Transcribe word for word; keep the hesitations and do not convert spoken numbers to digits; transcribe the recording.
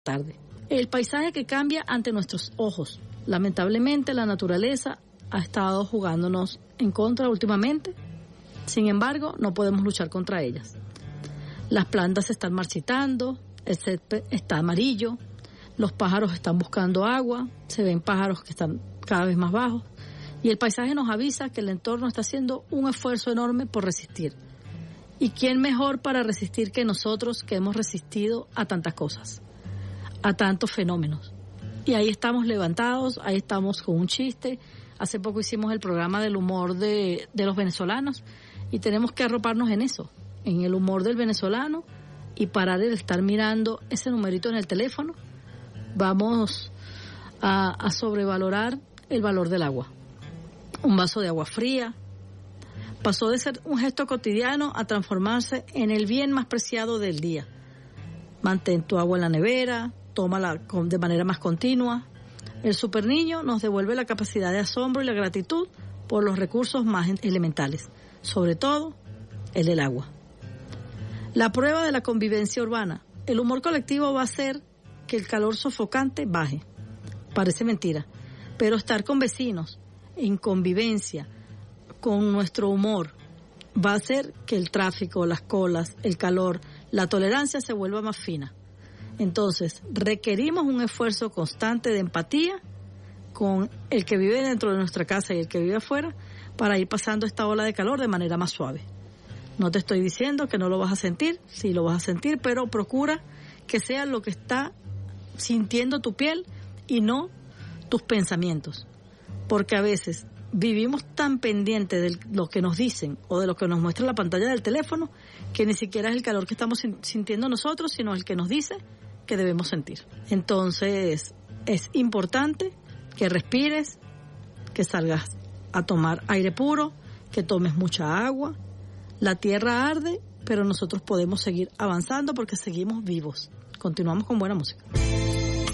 tarde. El paisaje que cambia ante nuestros ojos. Lamentablemente la naturaleza ha estado jugándonos en contra últimamente. Sin embargo, no podemos luchar contra ellas. Las plantas se están marchitando, el césped está amarillo, los pájaros están buscando agua, se ven pájaros que están cada vez más bajos y el paisaje nos avisa que el entorno está haciendo un esfuerzo enorme por resistir. ¿Y quién mejor para resistir que nosotros, que hemos resistido a tantas cosas, a tantos fenómenos? Y ahí estamos levantados, ahí estamos con un chiste. Hace poco hicimos el programa del humor de, de los venezolanos y tenemos que arroparnos en eso, en el humor del venezolano y parar de estar mirando ese numerito en el teléfono. Vamos a, a sobrevalorar el valor del agua. Un vaso de agua fría pasó de ser un gesto cotidiano a transformarse en el bien más preciado del día. Mantén tu agua en la nevera, tómala de manera más continua. El superniño nos devuelve la capacidad de asombro y la gratitud por los recursos más elementales, sobre todo el del agua. La prueba de la convivencia urbana. El humor colectivo va a hacer que el calor sofocante baje. Parece mentira, pero estar con vecinos, en convivencia, con nuestro humor, va a hacer que el tráfico, las colas, el calor, la tolerancia se vuelva más fina. Entonces, requerimos un esfuerzo constante de empatía con el que vive dentro de nuestra casa y el que vive afuera para ir pasando esta ola de calor de manera más suave. No te estoy diciendo que no lo vas a sentir, sí lo vas a sentir, pero procura que sea lo que está sintiendo tu piel y no tus pensamientos. Porque a veces vivimos tan pendientes de lo que nos dicen o de lo que nos muestra la pantalla del teléfono que ni siquiera es el calor que estamos sintiendo nosotros, sino el que nos dice que debemos sentir. Entonces, es importante que respires, que salgas a tomar aire puro, que tomes mucha agua. La tierra arde, pero nosotros podemos seguir avanzando porque seguimos vivos. Continuamos con buena música.